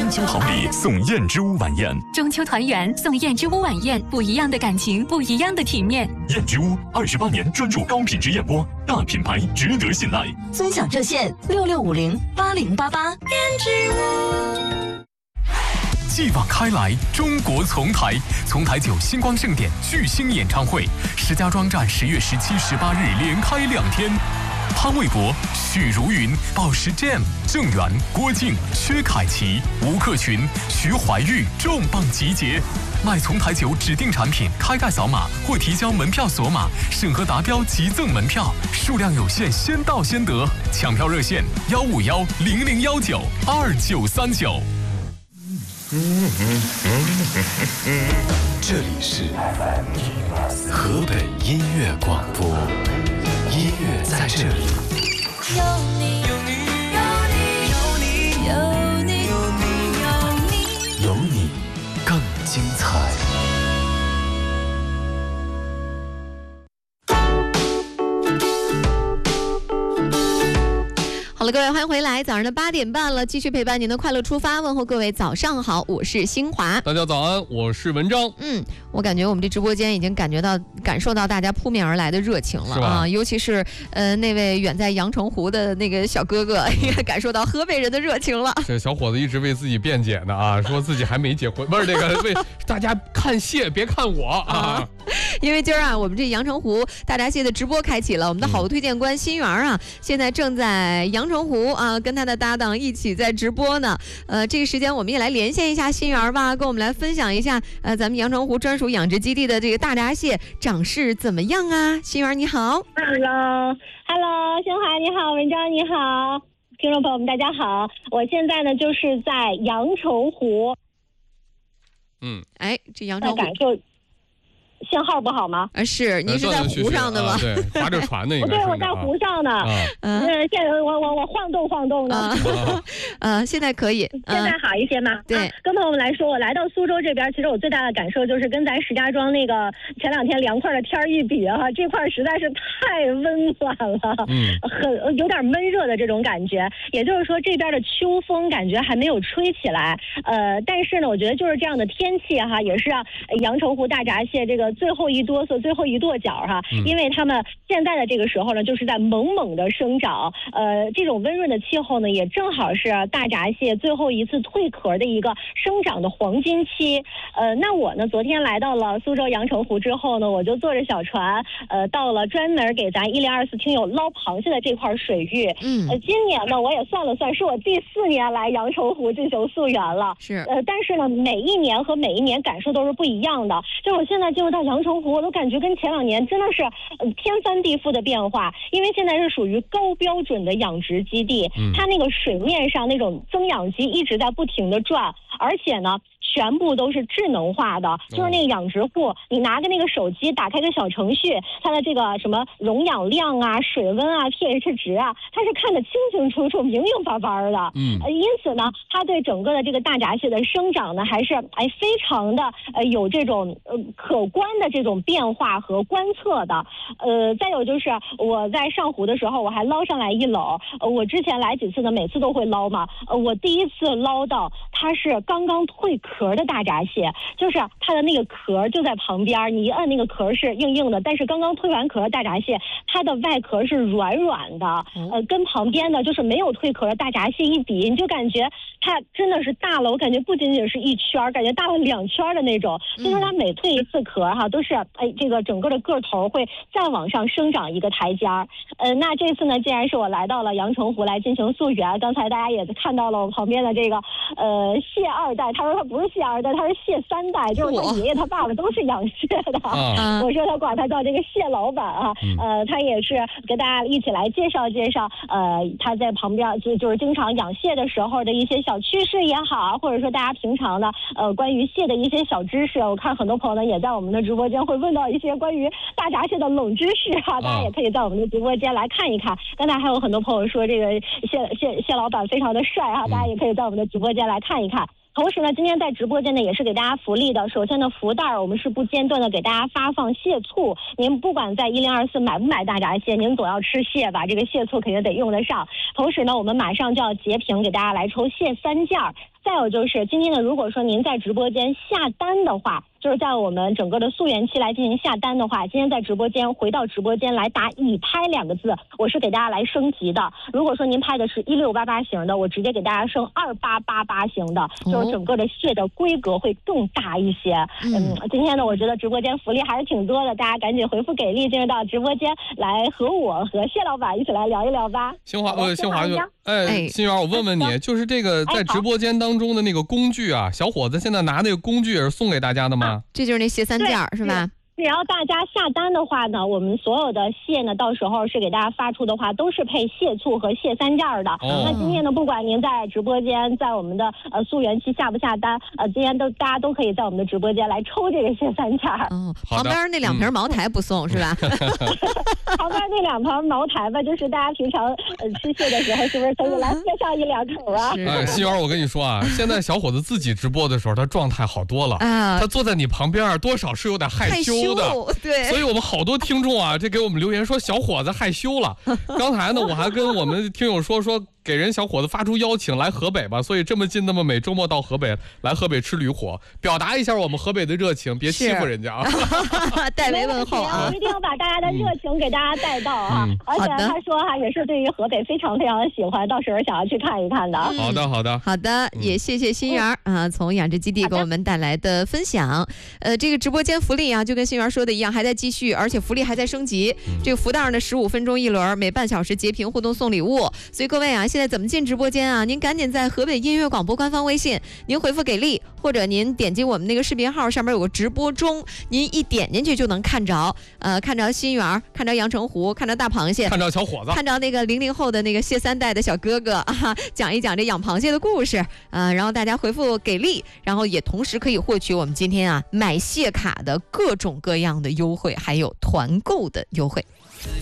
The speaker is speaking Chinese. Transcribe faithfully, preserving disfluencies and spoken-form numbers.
中秋好礼送燕之屋晚宴， 中秋团圆送燕之屋晚宴，不一样的感情，不一样的体面。 燕之屋二十八年专注高品质燕窝，大品牌值得信赖。 尊享热线六六五零八零八八。燕之屋。 继往开来，中国丛台，丛台酒星光盛典巨星演唱会，石家庄站十月十七、十八日连开两天。潘玮柏、许茹芸、宝石 Jam、郑源、郭靖、薛凯琪、吴克群、徐怀钰重磅集结。买丛台酒指定产品，开盖扫码或提交门票锁码，审核达标即赠门票，数量有限，先到先得。抢票热线：幺五幺零零幺九二九三九。 这里是河北音乐广播，音乐在这里。 有你，有你，有你，有你，有你，有你， 有你更精彩。 好了，各位，欢迎回来。早上的八点半了，继续陪伴您的快乐出发，问候各位早上好，我是新华。 大家早安，我是文章。 嗯，我感觉我们这直播间已经感觉到、感受到大家扑面而来的热情了啊！尤其是呃那位远在阳澄湖的那个小哥哥，应该感受到河北人的热情了。 这小伙子一直为自己辩解呢啊，说自己还没结婚，不是这个为大家看蟹，别看我啊。啊因为今儿啊，我们这阳澄湖大闸蟹的直播开启了，我们的好物推荐官新源啊，现在正在阳澄湖啊，跟他的搭档一起在直播呢。呃，这个时间我们也来连线一下新源吧，跟我们来分享一下，呃，咱们阳澄湖专属养殖基地的这个大闸蟹长势怎么样啊？新源你好 ，Hello，Hello， 新华你好，文章你好，听众朋友们大家好，我现在呢就是在阳澄湖， 嗯， 哎，这阳澄湖感受。信号不好吗？ 啊，是，您是在湖上的吗？ 啊、对，划着船的应该是。 对，我在湖上呢。啊，嗯，现在我我我晃动晃动呢。 啊，呃，现在可以， 现在好一些吗？ 对、 啊，跟朋友们来说，我来到苏州这边，其实我最大的感受就是跟咱石家庄那个前两天凉快的天一比哈、啊，这块实在是太温暖了，嗯，很有点闷热的这种感觉。也就是说，这边的秋风感觉还没有吹起来，呃，但是呢，我觉得就是这样的天气哈，也是让阳澄湖大闸蟹这个。最后一哆嗦，最后一跺脚哈，因为他们现在的这个时候呢，就是在猛猛的生长，呃，这种温润的气候呢，也正好是大闸蟹最后一次蜕壳的一个生长的黄金期。呃，那我呢，昨天来到了苏州阳澄湖之后呢，我就坐着小船，呃，到了专门给咱一零二四听友捞螃蟹的这块水域。嗯，呃，今年呢，我也算了算，是我第四年来阳澄湖进行溯源了。 是， 呃，但是呢，每一年和每一年感受都是不一样的。就我现在进入到阳澄湖，我都感觉跟前两年真的是、呃、天翻地覆的变化，因为现在是属于高标准的养殖基地，嗯、它那个水面上那种增氧机一直在不停的转，而且呢。全部都是智能化的，就是那个养殖户，你拿个那个手机，打开个小程序，它的这个什么溶氧量啊、水温啊、pH 值啊，它是看得清清楚楚、明明白白的。嗯，呃，因此呢，它对整个的这个大闸蟹的生长呢，还是哎非常的呃有这种呃可观的这种变化和观测的。呃，再有就是我在上湖的时候，我还捞上来一篓。呃，我之前来几次呢，每次都会捞嘛。呃，我第一次捞到它是刚刚蜕壳。壳的大闸蟹，就是它的那个壳就在旁边，你一摁那个壳是硬硬的，但是刚刚蜕完壳的大闸蟹，它的外壳是软软的，呃，跟旁边的就是没有蜕壳的大闸蟹一比，你就感觉它真的是大了，我感觉不仅仅是一圈，感觉大了两圈的那种。就是它每蜕一次壳哈，都是哎这个整个的个头会再往上生长一个台阶儿。呃，那这次呢，既然是我来到了阳澄湖来进行溯源，刚才大家也看到了我旁边的这个呃蟹二代，他说他不是蟹二代，他是蟹三代，就是他爷爷他爸爸都是养蟹的。啊、我说他管他叫这个蟹老板啊，嗯、呃，他也是跟大家一起来介绍介绍，呃，他在旁边就就是经常养蟹的时候的一些小趣事也好，或者说大家平常的呃关于蟹的一些小知识。我看很多朋友呢也在我们的直播间会问到一些关于大闸蟹的冷知识哈、啊，大家也可以在我们的直播间来看一看。刚才还有很多朋友说这个蟹蟹蟹老板非常的帅哈、啊，大家也可以在我们的直播间来看一看。同时呢，今天在直播间呢也是给大家福利的。首先呢，福袋我们是不间断的给大家发放蟹醋。您不管在一零二四买不买大闸蟹，您总要吃蟹吧，这个蟹醋肯定得用得上。同时呢，我们马上就要截屏给大家来抽蟹三件儿。 再有就是今天呢，如果说您在直播间下单的话，就是在我们整个的溯源期来进行下单的话，今天在直播间回到直播间来打已拍两个字，我是给大家来升级的。如果说您拍的是一六八八型的，我直接给大家升二八八八型的，就是整个的蟹的规格会更大一些。嗯，今天呢，我觉得直播间福利还是挺多的，大家赶紧回复给力，进入到直播间来和我和谢老板一起来聊一聊吧。 新华呃，新华就哎哎，新源，我问问你，就是这个在直播间当中的那个工具啊，小伙子现在拿那个工具也是送给大家的吗？ 这就是那蟹三件是吧？ 只要大家下单的话呢，我们所有的蟹呢，到时候是给大家发出的话，都是配蟹醋和蟹三件的。 哦、 那今天呢，不管您在直播间，在我们的呃溯源期下不下单，呃，今天都大家都可以在我们的直播间来抽这个蟹三件。 哦，旁边那两瓶茅台不送、嗯、是吧？ 旁边那两瓶茅台吧，就是大家平常呃吃蟹的时候，是不是可以来喝上一两口啊？ 哎，新源，我跟你说啊，现在小伙子自己直播的时候，他状态好多了啊， 他坐在你旁边，多少是有点害羞。的对， 所以我们好多听众啊，这给我们留言说小伙子害羞了。刚才呢，我还跟我们听友说说，给人小伙子发出邀请来河北吧，所以这么近那么美，周末到河北来河北吃驴火，表达一下我们河北的热情，别欺负人家啊！ 代为问候啊， 我一定要把大家的热情给大家带到啊！嗯、而且他说哈、啊，也是对于河北非常非常的喜欢，到时候想要去看一看的。 好的，好的， 好的，也谢谢新源啊，从养殖基地给我们带来的分享。呃，这个直播间福利啊，就跟新源说的一样，还在继续，而且福利还在升级。这个福袋呢，十五分钟一轮，每半小时截屏互动送礼物。所以各位啊，现在怎么进直播间啊？您赶紧在河北音乐广播官方微信，您回复给力，或者您点击我们那个视频号上面有个直播中，您一点进去就能看着，呃，看着新源，看着阳澄湖，看着大螃蟹， 看着小伙子， 看着那个零零后的那个蟹三代的小哥哥啊，讲一讲这养螃蟹的故事，呃，然后大家回复给力，然后也同时可以获取我们今天啊买蟹卡的各种各样的优惠，还有团购的优惠。